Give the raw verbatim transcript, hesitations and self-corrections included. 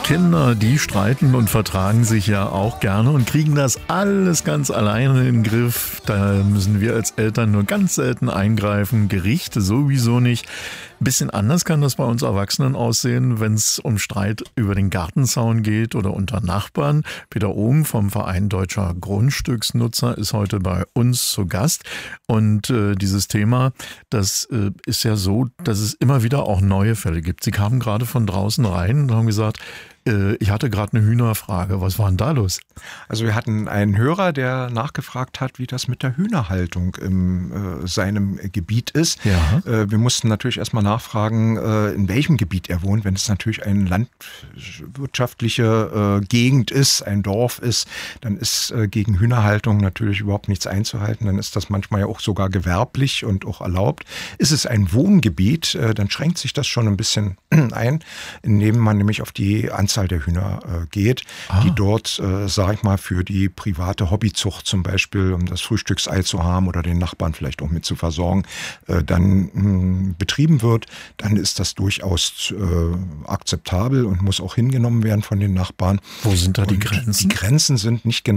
Kinder, die streiten und vertragen sich ja auch gerne und kriegen das alles ganz alleine in den Griff. Da müssen wir als Eltern nur ganz selten eingreifen, Gerichte sowieso nicht. Ein bisschen anders kann das bei uns Erwachsenen aussehen, wenn es um Streit über den Gartenzaun geht oder unter Nachbarn. Peter Ohm vom Verein Deutscher Grundstücksnutzer ist heute bei uns zu Gast. Und äh, dieses Thema, das äh, ist ja so, dass es immer wieder auch neue Fälle gibt. Sie kamen gerade von draußen rein und haben gesagt, ich hatte gerade eine Hühnerfrage. Was war denn da los? Also wir hatten einen Hörer, der nachgefragt hat, wie das mit der Hühnerhaltung in äh, seinem Gebiet ist. Ja. Äh, wir mussten natürlich erstmal nachfragen, äh, in welchem Gebiet er wohnt. Wenn es natürlich eine landwirtschaftliche äh, Gegend ist, ein Dorf ist, dann ist äh, gegen Hühnerhaltung natürlich überhaupt nichts einzuhalten. Dann ist das manchmal ja auch sogar gewerblich und auch erlaubt. Ist es ein Wohngebiet, äh, dann schränkt sich das schon ein bisschen ein, indem man nämlich auf die Anzahl der Hühner äh, geht, ah. die dort, äh, sage ich mal, für die private Hobbyzucht zum Beispiel, um das Frühstücksei zu haben oder den Nachbarn vielleicht auch mit zu versorgen, äh, dann mh, betrieben wird, dann ist das durchaus äh, akzeptabel und muss auch hingenommen werden von den Nachbarn. Wo sind da die und Grenzen? Die Grenzen sind nicht genau